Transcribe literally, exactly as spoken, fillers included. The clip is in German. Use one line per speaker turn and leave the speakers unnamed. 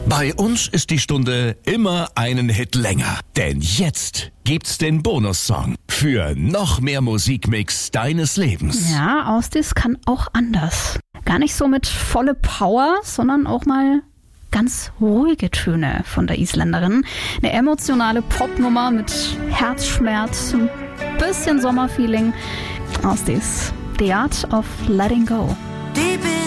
Bei uns ist die Stunde immer einen Hit länger. Denn jetzt gibt's den Bonussong für noch mehr Musikmix deines Lebens.
Ja, Ausdis kann auch anders. Gar nicht so mit volle Power, sondern auch mal ganz ruhige Töne von der Isländerin. Eine emotionale Popnummer mit Herzschmerz, ein bisschen Sommerfeeling. Ausdis, The Art of Letting Go.